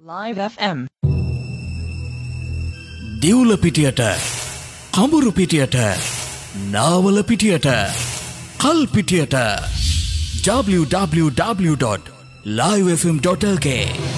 Live FM. දිවුල පිටියට කඹුරු පිටියට Nawala පිටියට කල් පිටියට www.livefm.lk